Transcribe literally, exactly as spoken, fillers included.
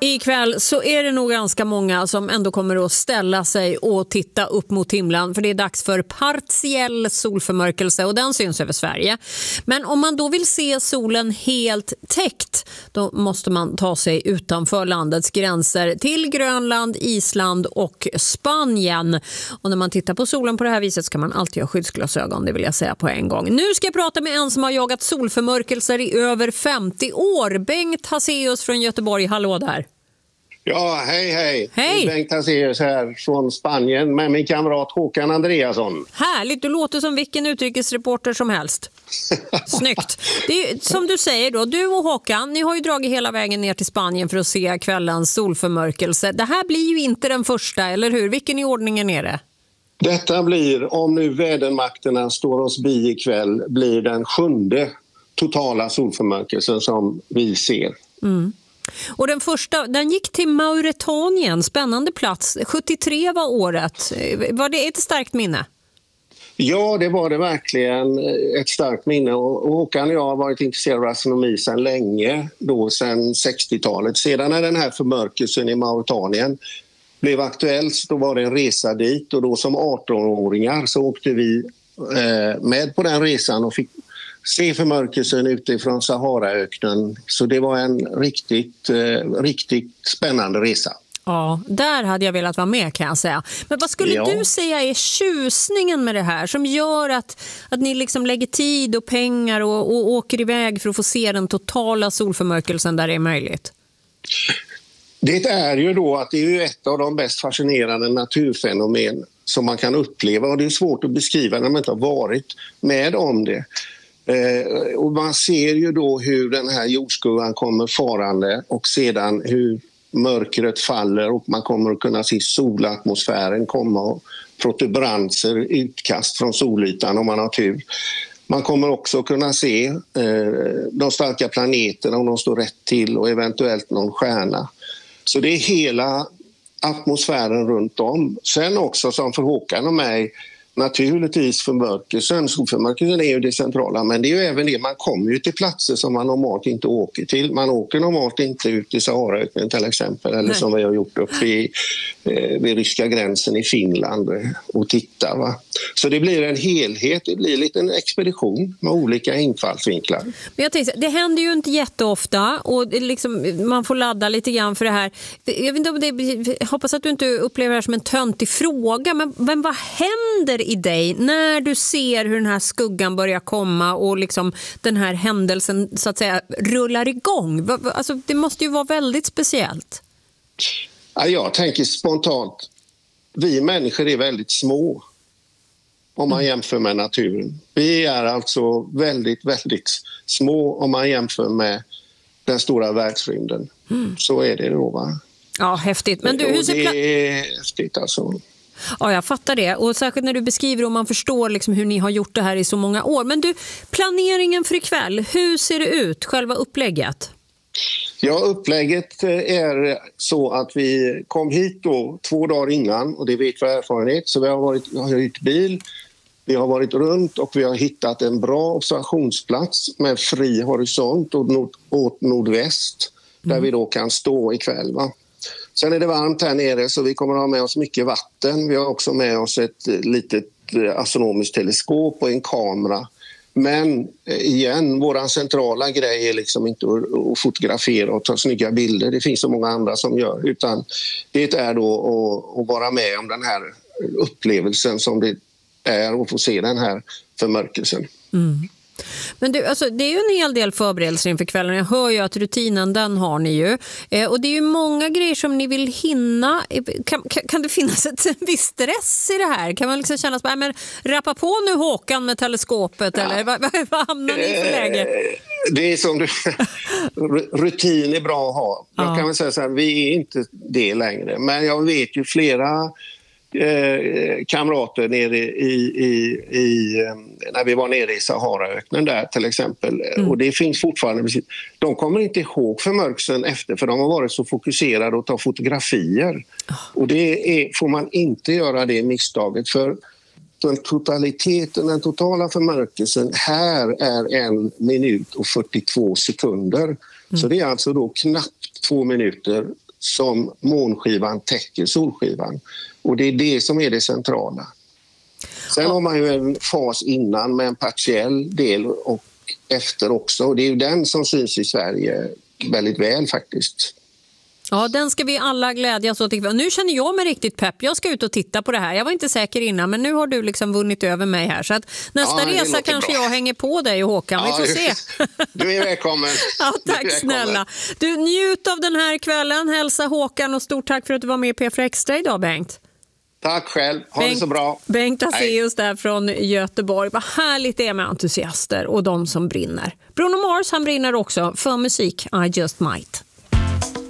Ikväll så är det nog ganska många som ändå kommer att ställa sig och titta upp mot himlen, för det är dags för partiell solförmörkelse och den syns över Sverige. Men om man då vill se solen helt täckt, då måste man ta sig utanför landets gränser till Grönland, Island och Spanien. Och när man tittar på solen på det här viset ska man alltid ha skyddsglasögon, det vill jag säga på en gång. Nu ska jag prata med en som har jagat solförmörkelser i över femtio år. Bengt Haseus från Göteborg, hallå där. Ja, hej hej. Hej. Bengt Haseus här från Spanien med min kamrat Håkan Andreasson. Härligt, du låter som vilken utrikesreporter som helst. Snyggt. Det är, som du säger då, du och Håkan, ni har ju dragit hela vägen ner till Spanien för att se kvällens solförmörkelse. Det här blir ju inte den första, eller hur? Vilken i ordningen är det? Detta blir, om nu vädermakterna står oss bi ikväll, blir den sjunde totala solförmörkelsen som vi ser. Mm. Och den första, den gick till Mauretanien, spännande plats. sjuttiotre var året. Var det ett starkt minne? Ja, det var det verkligen, ett starkt minne. Och Håkan och jag har varit intresserade av astronomi sedan länge, då sedan sextiotalet. Sedan när den här förmörkelsen i Mauretanien blev aktuell, då var det en resa dit. Och då som arton-åringar så åkte vi med på den resan och fick se förmörkelsen utifrån Saharaöknen. Så det var en riktigt, eh, riktigt spännande resa. Ja, där hade jag velat vara med, kan jag säga. Men vad skulle ja. du säga är tjusningen med det här som gör att, att ni liksom lägger tid och pengar och, och åker iväg för att få se den totala solförmörkelsen där det är möjligt? Det är ju då att det är ju ett av de bäst fascinerande naturfenomen som man kan uppleva, och det är svårt att beskriva när man inte har varit med om det. Eh, och man ser ju då hur den här jordskuggan kommer farande och sedan hur mörkret faller och man kommer att kunna se solatmosfären komma och protuberanser, utkast från solytan om man har tur. Man kommer också kunna se eh, de starka planeterna om de står rätt till och eventuellt någon stjärna. Så det är hela atmosfären runt om. Sen också som för Håkan och mig, naturligtvis förmörkelsen. Solförmörkelsen är ju det centrala, men det är ju även det, man kommer ju till platser som man normalt inte åker till. Man åker normalt inte ut i Saharaöknen till exempel, eller Nej. som vi har gjort uppe i, eh, vid ryska gränsen i Finland och titta. Va? Så det blir en helhet, det blir lite en expedition med olika infallsvinklar. Men jag tänkte, det händer ju inte jätteofta och det liksom, man får ladda lite grann för det här. Jag vet inte om det, jag hoppas att du inte upplever det här som en töntig fråga, men, men vad händer i dig när du ser hur den här skuggan börjar komma och liksom den här händelsen så att säga rullar igång? Alltså, det måste ju vara väldigt speciellt. Ja, jag tänker spontant, vi människor är väldigt små om man jämför med naturen. Vi är alltså väldigt, väldigt små om man jämför med den stora världsrymden. Mm. Så är det då, va? Ja, häftigt. Men du, hur ser det är häftigt alltså. Ja, jag fattar det. Och särskilt när du beskriver och man förstår liksom hur ni har gjort det här i så många år. Men du, planeringen för ikväll, hur ser det ut, själva upplägget? Ja, upplägget är så att vi kom hit då två dagar innan, och det vet vi av erfarenhet. Så vi har varit, har hyrt bil, vi har varit runt och vi har hittat en bra observationsplats med fri horisont och nord, åt nordväst, där mm. vi då kan stå ikväll, va? Sen är det varmt här nere så vi kommer att ha med oss mycket vatten. Vi har också med oss ett litet astronomiskt teleskop och en kamera. Men igen, vår centrala grej är liksom inte att fotografera och ta snygga bilder. Det finns så många andra som gör. Utan det är då att, att vara med om den här upplevelsen som det är att få se den här förmörkelsen. Mm. Men du, alltså, det är ju en hel del förberedelser inför kvällen. Jag hör ju att rutinen, den har ni ju. Eh, och det är ju många grejer som ni vill hinna. Kan, kan, kan det finnas ett, en viss stress i det här? Kan man liksom känna att men, rappa på nu Håkan med teleskopet? Ja. Eller vad, vad, vad hamnar ni för läge? Det är som du... rutin är bra att ha. Jag ja. kan väl säga så här, vi är inte det längre. Men jag vet ju flera... Eh, kamrater nere i, i, i när vi var nere i Saharaöknen där till exempel, mm. och det finns fortfarande, de kommer inte ihåg förmörkelsen efter, för de har varit så fokuserade och ta fotografier, oh. och det är, får man inte göra det misstaget, för den totaliteten, den totala förmörkelsen här är en minut och fyrtiotvå sekunder, mm. så det är alltså då knappt två minuter som månskivan täcker solskivan. Och det är det som är det centrala. Sen har man ju en fas innan med en partiell del och efter också. Och det är ju den som syns i Sverige väldigt väl faktiskt. Ja, den ska vi alla glädjas åt. Nu känner jag mig riktigt pepp. Jag ska ut och titta på det här. Jag var inte säker innan, men nu har du liksom vunnit över mig här. Så att nästa ja, resa kanske bra. Jag hänger på dig och Håkan. Ja, vi får se. Du är välkommen. Ja, tack snälla. Du, njut av den här kvällen. Hälsa Håkan och stort tack för att du var med i P fyra Extra idag, Bengt. Tack själv. Ha Bengt, det så bra. Bengt Aseus där från Göteborg. Vad härligt det är med entusiaster och de som brinner. Bruno Mars, han brinner också för musik. I just might.